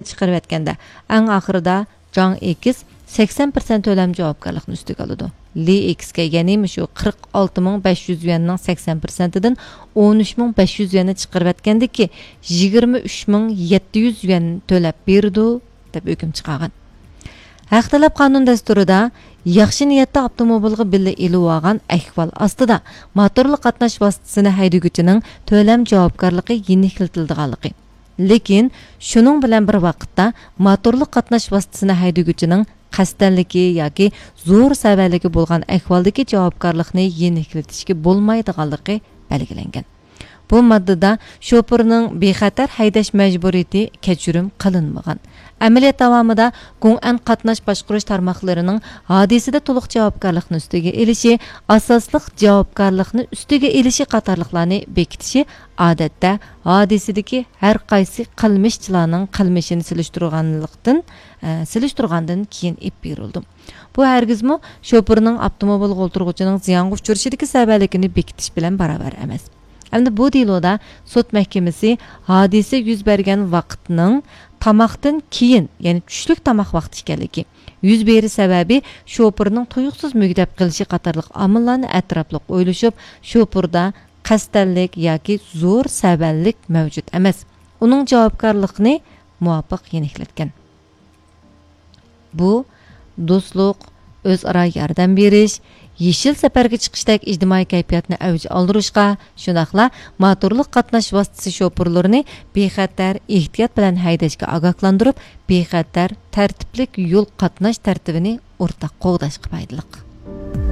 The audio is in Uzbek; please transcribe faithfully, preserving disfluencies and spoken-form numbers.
chiqarib etganda, eng oxirida John X sakson persent to'lam javobgarlikni ustiga oladi. Li X'ga ya'ni shu qirq olti ming besh yuz yuanning sakson persentidan o'n uch ming besh yuz yuanni chiqarib etgandiki, yigirma uch ming yetti yuz yuan to'lab berdi deb hukm chiqargan. Haq talab qonun dasturida yaxshi niyatda avtomobilga billa elib olgan ahvol ostida motorli qatnash vositasini haydaguvchining to'lam javobgarligi yengiltilganligi. Lekin shuning bilan bir vaqtda motorli qatnash vositasini haydaguvchining qasdanligi yoki zo'r sababligi bo'lgan ahvoldagi javobgarlikni yengillatishga bo'lmaydiganligi belgilangan. Bu moddada shoferning bexatar haydash majburiyati kechirim qilinmagan. Amaliyot davomida Gong'an qatnash boshqarish tarmoqlarining hodisada to'liq javobgarlikni ustiga elishi, asosliq javobgarlikni ustiga elishi qatorliqlarni bekitishi odatda hodisadagi har qaysi qilmishchilarning qilmishini silishtirganlikdan silishtirgandan keyin ip berildi. Bu hargizmi shoferning avtomobilga o'tirg'uchining ziyonga uchrashidagi sababligini bekitish bilan barobar emas. Endi bu deloda sud mahkamasi hodisa yuz bergan vaqtning tamoqdan keyin, ya'ni tushlik tamoq vaqti ekanligi, yuz berish sababi shoferning tuyuqsiz mugdab qilishi qatorliq omillarni atrofliq o'ylashib, shoferda qasddanlik yoki zo'r sabablik mavjud emas. Uning javobgarligini muvofiq yengillatgan. Bu do'stlik, o'zaro yordam berish, yeshil safarga chiqishdagi ijtimoiy kayfiyatni avj oldirishga, shunaqla motorli qatnash vositasi shoferlarini bexatar ehtiyot bilan haydashga ogohlantirib, bexatar tartiblik yo'l qatnash tartibini o'rtaq qo'g'dashga foydaliq.